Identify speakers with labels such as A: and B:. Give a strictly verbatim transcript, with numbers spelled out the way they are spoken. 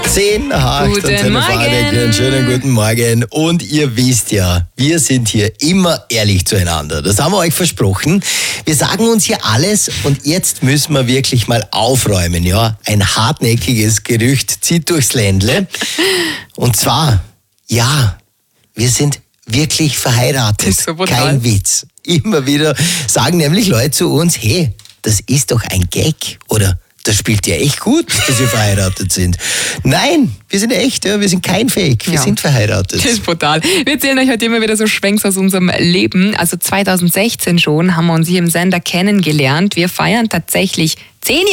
A: zehn nach acht
B: Guten
A: am Telefonik. Einen schönen guten Morgen. Und ihr wisst ja, wir sind hier immer ehrlich zueinander. Das haben wir euch versprochen. Wir sagen uns hier alles und jetzt müssen wir wirklich mal aufräumen. Ja, ein hartnäckiges Gerücht zieht durchs Ländle. Und zwar, ja, wir sind wirklich verheiratet.
B: Das ist so brutal.
A: Kein Witz. Immer wieder sagen nämlich Leute zu uns, hey, das ist doch ein Gag oder das spielt ja echt gut, dass wir verheiratet sind. Nein, wir sind echt, ja, wir sind kein Fake, wir
B: Ja.
A: sind verheiratet.
B: Das ist brutal. Wir erzählen euch heute immer wieder so Schwenks aus unserem Leben. Also zweitausendsechzehn schon haben wir uns hier im Sender kennengelernt. Wir feiern tatsächlich zehn